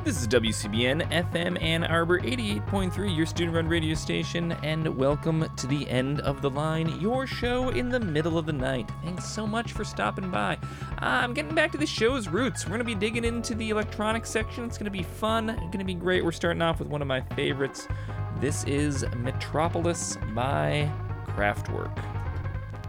This is WCBN FM Ann Arbor 88.3, your student-run radio station, and welcome to the End of the Line, your show in the middle of the night. Thanks so much for stopping by. I'm getting back to the show's roots. We're going to be digging into the electronic section. It's going to be fun. It's going to be great. We're starting off with one of my favorites. This is Metropolis by Kraftwerk.